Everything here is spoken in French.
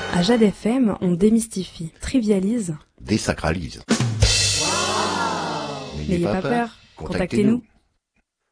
À Jade FM, on démystifie, trivialise, désacralise. n'ayez pas peur, contactez-nous.